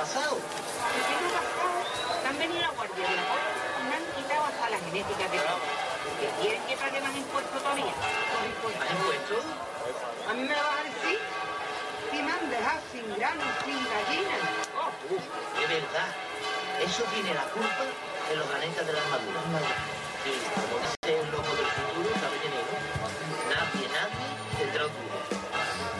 pasado? ¿Qué me ha pasado? Me han venido la guardia de la paz y me han quitado hasta la genética que tengo. ¿Que quieren que pague más impuestos todavía? ¿Más impuestos? ¿A mí me lo vas a decir? Si me han dejado sin granos, sin gallinas. Oh. De verdad. Eso tiene la culpa de los ganetas de la armadura. Sí, como dice el loco del futuro, sabe quién es.